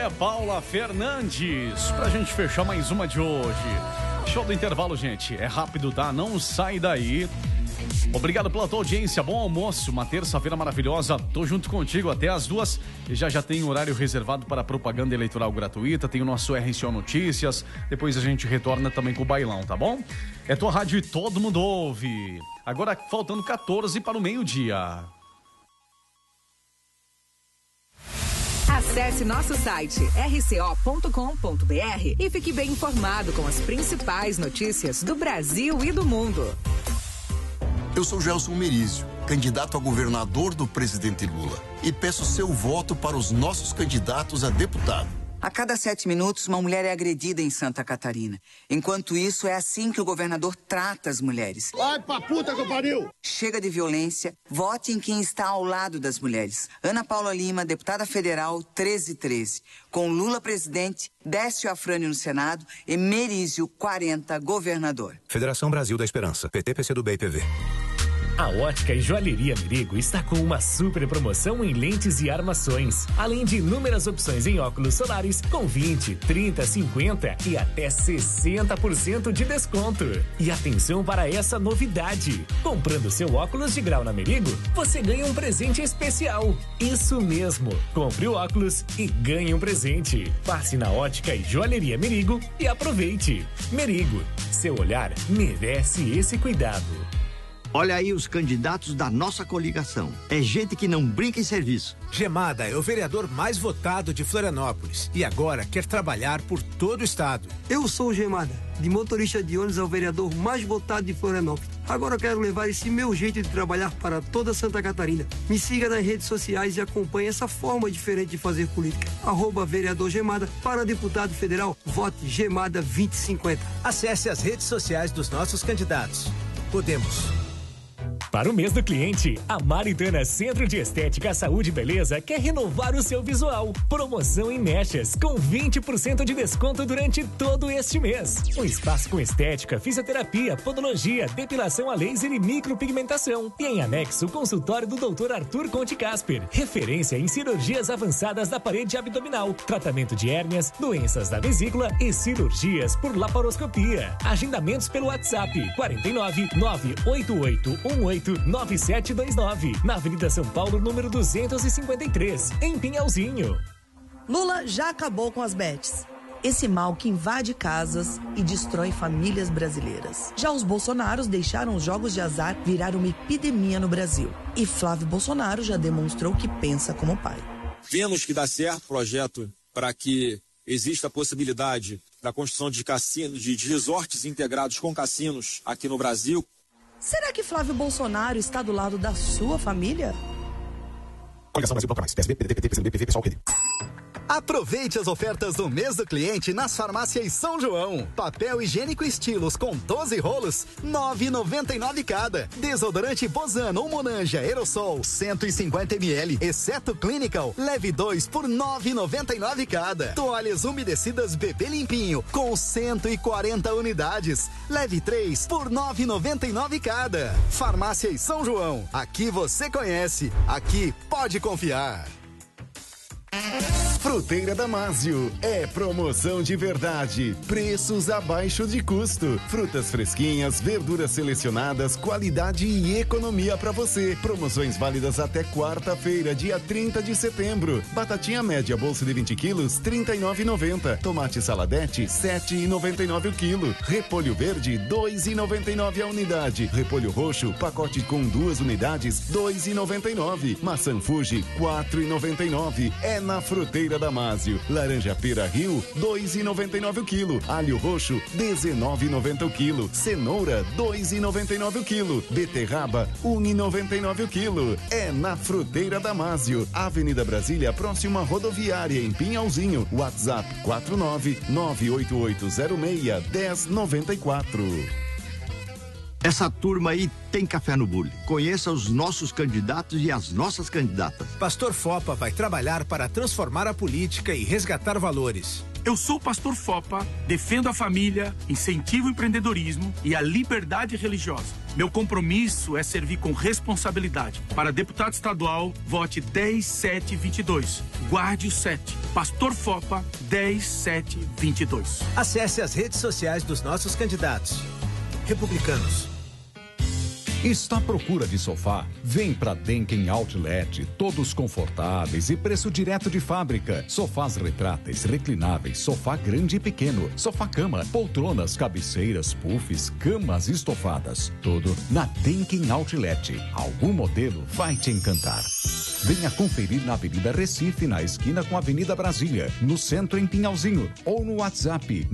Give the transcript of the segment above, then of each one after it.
é Paula Fernandes, pra gente fechar mais uma de hoje. Show do intervalo, gente. É rápido, tá? Não sai daí. Obrigado pela tua audiência, bom almoço, uma terça-feira maravilhosa. Tô junto contigo até as 2 e já tem horário reservado para propaganda eleitoral gratuita. Tem o nosso RCO Notícias. Depois a gente retorna também com o bailão, tá bom? É tua rádio e todo mundo ouve. Agora faltando 14 para o meio-dia. Acesse nosso site rco.com.br e fique bem informado com as principais notícias do Brasil e do mundo. Eu sou Gelson Merizio, candidato a governador do presidente Lula, e peço seu voto para os nossos candidatos a deputado. A cada 7 minutos, uma mulher é agredida em Santa Catarina. Enquanto isso, é assim que o governador trata as mulheres. Vai pra puta que eu pariu! Chega de violência, vote em quem está ao lado das mulheres. Ana Paula Lima, deputada federal, 1313. Com Lula presidente, Décio Afrânio no Senado e Merizio 40, governador. Federação Brasil da Esperança, PT, PCdoB e PV. A Ótica e Joalheria Merigo está com uma super promoção em lentes e armações, além de inúmeras opções em óculos solares com 20, 30, 50 e até 60% de desconto. E atenção para essa novidade: comprando seu óculos de grau na Merigo, você ganha um presente especial. Isso mesmo, compre o óculos e ganhe um presente. Passe na Ótica e Joalheria Merigo e aproveite. Merigo, seu olhar merece esse cuidado. Olha aí os candidatos da nossa coligação. É gente que não brinca em serviço. Gemada é o vereador mais votado de Florianópolis e agora quer trabalhar por todo o estado. Eu sou o Gemada, de motorista de ônibus ao vereador mais votado de Florianópolis. Agora eu quero levar esse meu jeito de trabalhar para toda Santa Catarina. Me siga nas redes sociais e acompanhe essa forma diferente de fazer política. @vereador Gemada. Para deputado federal, vote Gemada 2050. Acesse as redes sociais dos nossos candidatos. Podemos. Para o mês do cliente, a Maritana Centro de Estética, Saúde e Beleza quer renovar o seu visual. Promoção em mechas, com 20% de desconto durante todo este mês. Um espaço com estética, fisioterapia, podologia, depilação a laser e micropigmentação. E em anexo, o consultório do Dr. Arthur Conte Casper, referência em cirurgias avançadas da parede abdominal, tratamento de hérnias, doenças da vesícula e cirurgias por laparoscopia. Agendamentos pelo WhatsApp 49 988 9729, na Avenida São Paulo, número 253, em Pinhalzinho. Lula já acabou com as bets. Esse mal que invade casas e destrói famílias brasileiras. Já os Bolsonaros deixaram os jogos de azar virar uma epidemia no Brasil. E Flávio Bolsonaro já demonstrou que pensa como pai. Vemos que dá certo o projeto para que exista a possibilidade da construção de cassinos, de resorts integrados com cassinos aqui no Brasil. Será que Flávio Bolsonaro está do lado da sua família? Coligação Brasil Proclamais, PSB, PDT, PT, PCdoB, PV, PSOL, PD. Aproveite as ofertas do mês do cliente nas farmácias São João. Papel higiênico estilos com 12 rolos, R$ 9,99 cada. Desodorante Bozano ou Monange Aerosol, 150 ml, exceto Clinical, leve 2 por R$ 9,99 cada. Toalhas umedecidas Bebê Limpinho com 140 unidades, leve 3 por R$ 9,99 cada. Farmácias São João, aqui você conhece, aqui pode confiar. Fruteira Damásio, é promoção de verdade, preços abaixo de custo, frutas fresquinhas, verduras selecionadas, qualidade e economia para você. Promoções válidas até quarta-feira, dia 30 de setembro. Batatinha média, bolsa de 20 quilos, R$ 39,90. Tomate saladete, R$ 7,99 o quilo. Repolho verde, R$ 2,99 a unidade. Repolho roxo, pacote com 2 unidades, R$ 2,99. Maçã Fuji, R$ 4,99. É na Fruteira Damásio. Laranja pera Rio, R$ 2,99 o quilo. Alho roxo, R$ 19,90 o quilo. Cenoura, R$ 2,99 o quilo. Beterraba, R$ 1,99 o quilo. É na Fruteira Damásio. Avenida Brasília, próxima rodoviária, em Pinhalzinho. WhatsApp 49988061094. Essa turma aí tem café no bule. Conheça os nossos candidatos e as nossas candidatas. Pastor Fopa vai trabalhar para transformar a política e resgatar valores. Eu sou o pastor Fopa, defendo a família, incentivo o empreendedorismo e a liberdade religiosa. Meu compromisso é servir com responsabilidade. Para deputado estadual, vote 10722. Guarde o 7. Pastor Fopa, 10722. Acesse as redes sociais dos nossos candidatos. Republicanos. Está à procura de sofá? Vem para Denken Outlet, todos confortáveis e preço direto de fábrica. Sofás retráteis, reclináveis, sofá grande e pequeno, sofá-cama, poltronas, cabeceiras, puffs, camas estofadas. Tudo na Denken Outlet. Algum modelo vai te encantar. Venha conferir na Avenida Recife, na esquina com a Avenida Brasília, no centro em Pinhalzinho, ou no WhatsApp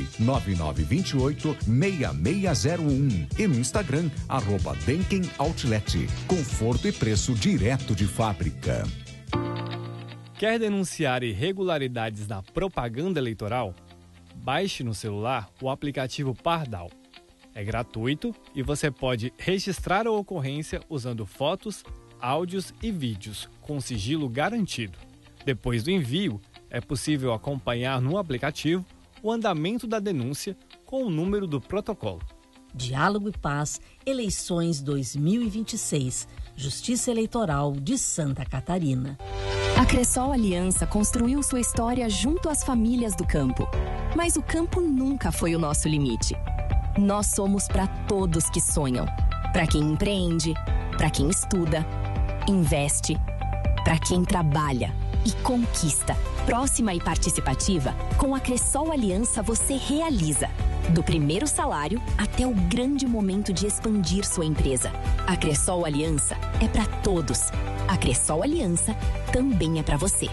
99928-6601 e no Instagram, @Denken Outlet. Conforto e preço direto de fábrica. Quer denunciar irregularidades na propaganda eleitoral? Baixe no celular o aplicativo Pardal. É gratuito e você pode registrar a ocorrência usando fotos, áudios e vídeos, com sigilo garantido. Depois do envio, é possível acompanhar no aplicativo o andamento da denúncia com o número do protocolo. Diálogo e Paz, eleições 2026, Justiça Eleitoral de Santa Catarina. A Cressol Aliança construiu sua história junto às famílias do campo. Mas o campo nunca foi o nosso limite. Nós somos para todos que sonham. Para quem empreende, para quem estuda, investe, para quem trabalha e conquista. Próxima e participativa, com a Cressol Aliança você realiza. Do primeiro salário até o grande momento de expandir sua empresa. A Cressol Aliança é para todos. A Cressol Aliança também é para você.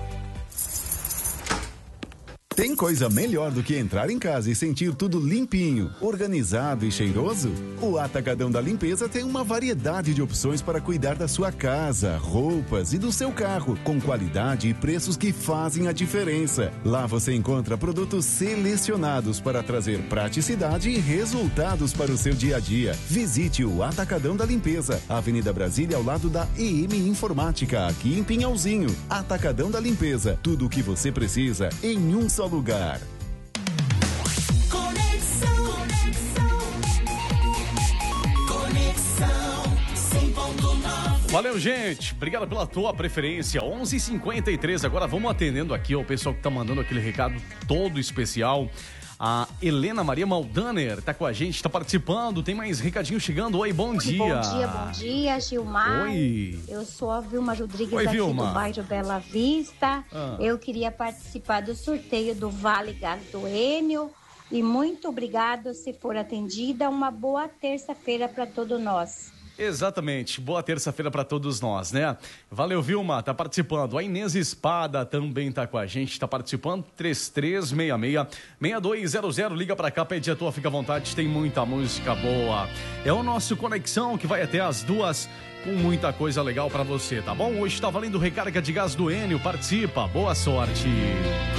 Tem coisa melhor do que entrar em casa e sentir tudo limpinho, organizado e cheiroso? O Atacadão da Limpeza tem uma variedade de opções para cuidar da sua casa, roupas e do seu carro, com qualidade e preços que fazem a diferença. Lá você encontra produtos selecionados para trazer praticidade e resultados para o seu dia a dia. Visite o Atacadão da Limpeza, Avenida Brasília, ao lado da EM Informática, aqui em Pinhalzinho. Atacadão da Limpeza, tudo o que você precisa em um só lugar. Conexão 100.9. Valeu, gente. Obrigado pela tua preferência. 11h53. Agora vamos atendendo aqui ao pessoal que tá mandando aquele recado todo especial. A Helena Maria Maldaner tá com a gente, tá participando. Tem mais recadinho chegando. Oi, bom dia. Bom dia, Gilmar. Oi. Eu sou a Vilma Rodrigues, Oi, aqui Vilma. do bairro Bela Vista. Ah. Eu queria participar do sorteio do Vale Gás do Enio. E muito obrigado, se for atendida. Uma boa terça-feira para todos nós. Exatamente. Boa terça-feira para todos nós, né? Valeu, Vilma, tá participando. A Inês Espada também tá com a gente, tá participando. 3366-6200. Liga pra cá, pede a tua, fica à vontade. Tem muita música boa. É o nosso Conexão que vai até as 2 com muita coisa legal pra você, tá bom? Hoje tá valendo recarga de gás do Enio. Participa. Boa sorte.